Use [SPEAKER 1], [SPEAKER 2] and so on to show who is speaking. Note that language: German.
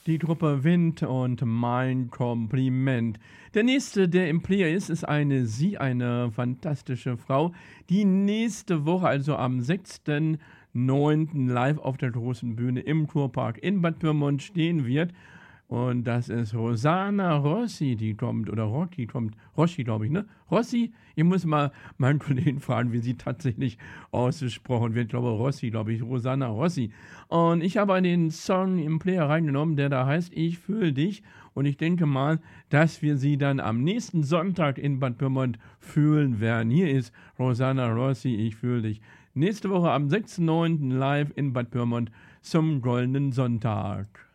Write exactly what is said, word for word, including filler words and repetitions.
[SPEAKER 1] Die Gruppe Wind und Mein Kompliment. Der nächste, der im Player ist, ist eine sie, eine fantastische Frau, die nächste Woche, also am sechsten neunten live auf der großen Bühne im Kurpark in Bad Pyrmont stehen wird. Und das ist Rosanna Rossi, die kommt, oder Rocky kommt, Rossi, glaube ich, ne? Rossi, ich muss mal meinen Kollegen fragen, wie sie tatsächlich ausgesprochen wird. Ich glaube, Rossi, glaube ich, Rosanna Rossi. Und ich habe den Song im Player reingenommen, der da heißt Ich fühle dich. Und ich denke mal, dass wir sie dann am nächsten Sonntag in Bad Pyrmont fühlen werden. Hier ist Rosanna Rossi, Ich fühle dich. Nächste Woche am sechsten neunten live in Bad Pyrmont zum Goldenen Sonntag.